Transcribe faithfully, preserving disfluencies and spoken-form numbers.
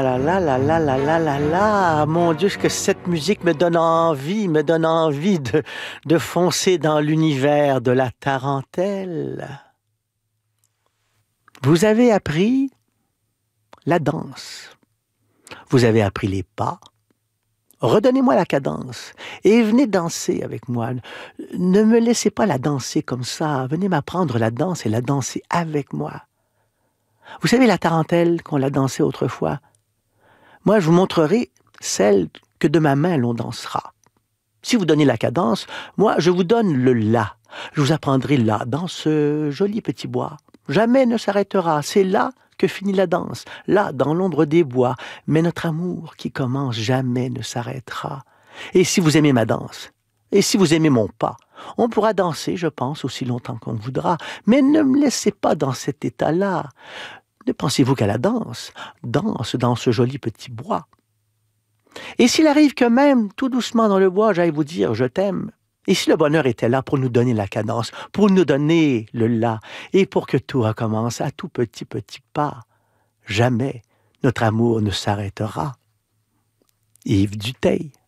là là là là là là là là. Mon Dieu, que cette musique me donne envie, me donne envie de, de foncer dans l'univers de la tarentelle. Vous avez appris la danse. Vous avez appris les pas. Redonnez-moi la cadence et venez danser avec moi. Ne me laissez pas la danser comme ça. Venez m'apprendre la danse et la danser avec moi. Vous savez la tarentelle qu'on l'a dansée autrefois? Moi, je vous montrerai celle que de ma main l'on dansera. Si vous donnez la cadence, moi, je vous donne le la. Je vous apprendrai là, dans ce joli petit bois. Jamais ne s'arrêtera. C'est là que finit la danse, là, dans l'ombre des bois. Mais notre amour qui commence jamais ne s'arrêtera. Et si vous aimez ma danse, et si vous aimez mon pas, on pourra danser, je pense, aussi longtemps qu'on voudra. Mais ne me laissez pas dans cet état-là. Ne pensez-vous qu'à la danse? Danse dans ce joli petit bois. Et s'il arrive que même, tout doucement dans le bois, j'aille vous dire « je t'aime », et si le bonheur était là pour nous donner la cadence, pour nous donner le la, et pour que tout recommence à tout petit petit pas, jamais notre amour ne s'arrêtera. Yves Dutheil.